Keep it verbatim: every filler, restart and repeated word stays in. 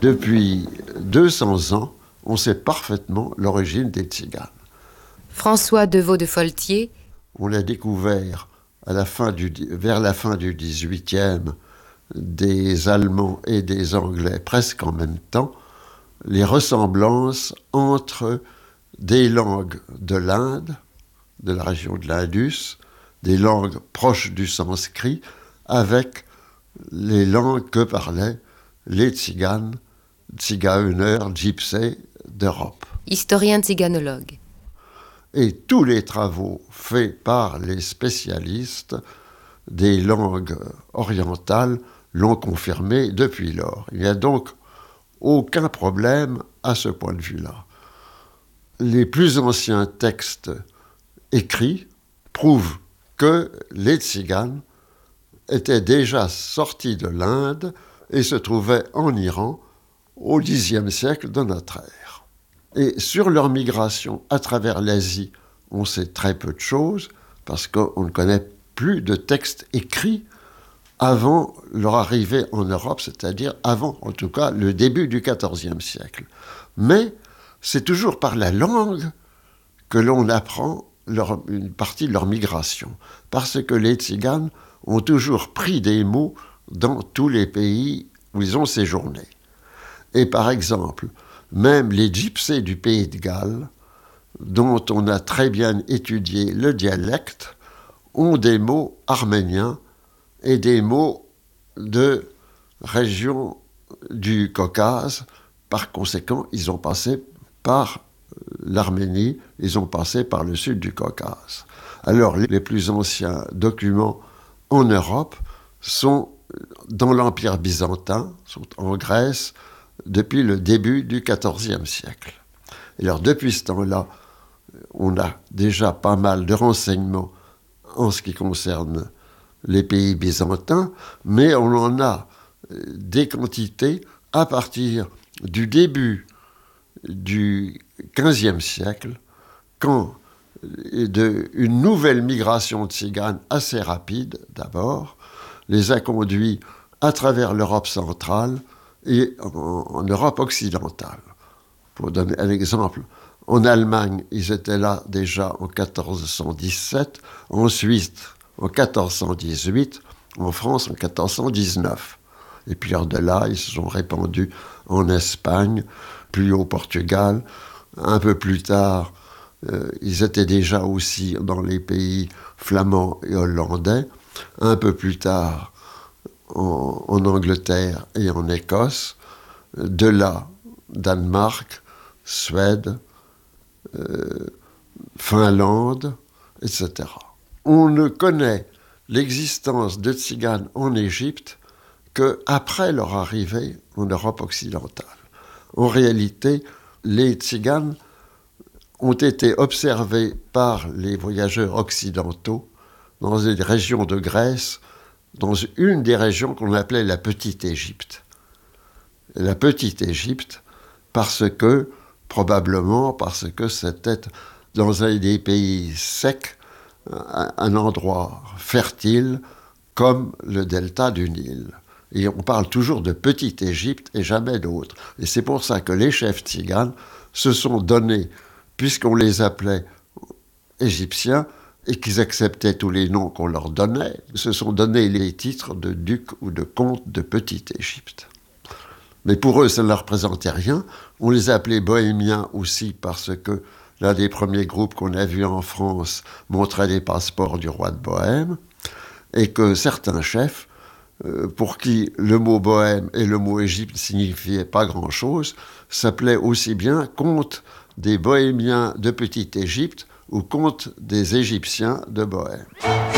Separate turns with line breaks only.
Depuis deux cents ans, on sait parfaitement l'origine des tziganes.
François Deveau de Foltier.
On l'a découvert à la fin du, vers la fin du dix-huitième, des Allemands et des Anglais presque en même temps, les ressemblances entre des langues de l'Inde, de la région de l'Indus, des langues proches du sanskrit, avec les langues que parlaient les tziganes, Zigeuner, Gypsy d'Europe.
Historien tziganologue.
Et tous les travaux faits par les spécialistes des langues orientales l'ont confirmé depuis lors. Il n'y a donc aucun problème à ce point de vue-là. Les plus anciens textes écrits prouvent que les tziganes étaient déjà sortis de l'Inde et se trouvaient en Iran au dixième siècle de notre ère. Et sur leur migration à travers l'Asie, on sait très peu de choses parce qu'on ne connaît plus de textes écrits avant leur arrivée en Europe, c'est-à-dire avant, en tout cas, le début du quatorzième siècle. Mais c'est toujours par la langue que l'on apprend leur, une partie de leur migration, parce que les tziganes ont toujours pris des mots dans tous les pays où ils ont séjourné. Et par exemple, même les gypsés du pays de Galles, dont on a très bien étudié le dialecte, ont des mots arméniens et des mots de région du Caucase. Par conséquent, ils ont passé par l'Arménie, ils ont passé par le sud du Caucase. Alors, les plus anciens documents en Europe sont dans l'Empire byzantin, sont en Grèce, depuis le début du quatorzième siècle. Et alors, depuis ce temps-là, on a déjà pas mal de renseignements en ce qui concerne les pays byzantins, mais on en a des quantités à partir du début du quinzième siècle, quand de, une nouvelle migration de tziganes assez rapide, d'abord, les a conduits à travers l'Europe centrale et en, en Europe occidentale. Pour donner un exemple, en Allemagne, ils étaient là déjà en quatorze cent dix-sept, en Suisse en quatorze cent dix-huit, en France en quatorze cent dix-neuf. Et puis hors de là, ils se sont répandus en Espagne, puis au Portugal. Un peu plus tard, euh, ils étaient déjà aussi dans les pays flamands et hollandais. Un peu plus tard, en, en Angleterre et en Écosse. De là, Danemark, Suède, euh, Finlande, et cetera. On ne connaît l'existence de tziganes en Égypte qu'après leur arrivée en Europe occidentale. En réalité, les tziganes ont été observés par les voyageurs occidentaux dans une région de Grèce, dans une des régions qu'on appelait la Petite Égypte. La Petite Égypte, parce que, probablement parce que c'était dans un des pays secs, un, un endroit fertile comme le delta du Nil. Et on parle toujours de Petite Égypte et jamais d'autre. Et c'est pour ça que les chefs tziganes se sont donnés, puisqu'on les appelait égyptiens et qu'ils acceptaient tous les noms qu'on leur donnait, se sont donnés les titres de duc ou de comte de Petite Égypte. Mais pour eux, ça ne leur représentait rien. On les appelait bohémiens aussi parce que l'un des premiers groupes qu'on a vus en France montrait les passeports du roi de Bohême, et que certains chefs, euh, pour qui le mot bohème et le mot Égypte ne signifiaient pas grand-chose, s'appelaient aussi bien comte des bohémiens de Petite Égypte ou comte des Égyptiens de Bohême.